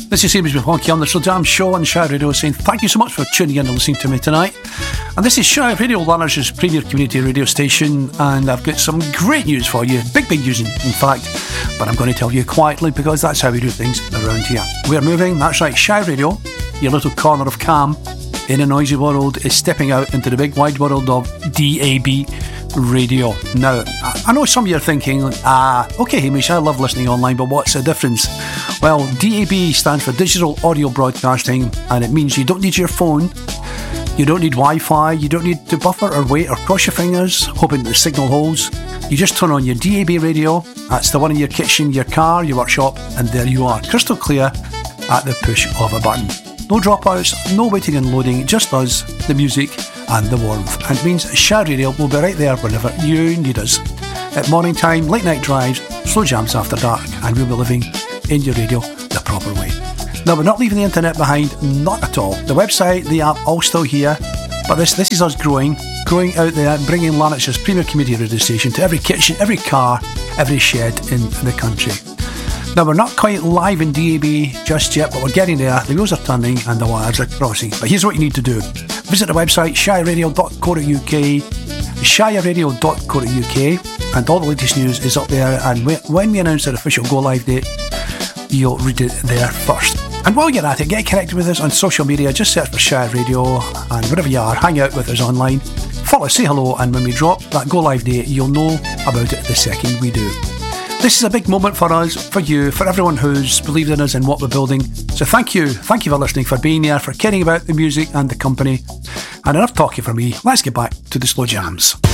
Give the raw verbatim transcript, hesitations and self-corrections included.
This is Hamish McClunky on the Slow Jam Show on Shire Radio, saying thank you so much for tuning in and listening to me tonight. And this is Shire Radio, Lanarkshire premier community radio station, and I've got some great news for you, big big news in, in fact, but I'm going to tell you quietly because that's how we do things around here. We're moving, that's right, Shire Radio, your little corner of calm in a noisy world, is stepping out into the big wide world of D A B radio. Now, I know some of you are thinking, ah, okay Hamish, I love listening online, but what's the difference? Well, D A B stands for Digital Audio Broadcasting, and it means you don't need your phone, you don't need Wi-Fi, you don't need to buffer or wait or cross your fingers hoping the signal holds. You just turn on your D A B radio, that's the one in your kitchen, your car, your workshop, and there you are, crystal clear at the push of a button. No dropouts, no waiting and loading, just us, the music and the warmth. And it means Shire Radio will be right there whenever you need us. At morning time, late night drives, slow jams after dark, and we'll be living in your radio the proper way. Now, we're not leaving the internet behind, not at all. The website, the app, all still here, but this this is us growing, growing out there, bringing Lanarkshire's premier community radio station to every kitchen, every car, every shed in the country. Now, we're not quite live in D A B just yet, but we're getting there. The wheels are turning and the wires are crossing. But here's what you need to do. Visit the website shire radio dot co dot uk, shire radio dot co dot uk, and all the latest news is up there. And when we announce our official go-live date, you'll read it there first. And while you're at it, get connected with us on social media. Just search for Shire Radio, and wherever you are, hang out with us online. Follow us, say hello, and when we drop that go-live date, you'll know about it the second we do. This is a big moment for us, for you, for everyone who's believed in us and what we're building. So thank you, thank you for listening, for being here, for caring about the music and the company. And enough talking for me, let's get back to the slow jams.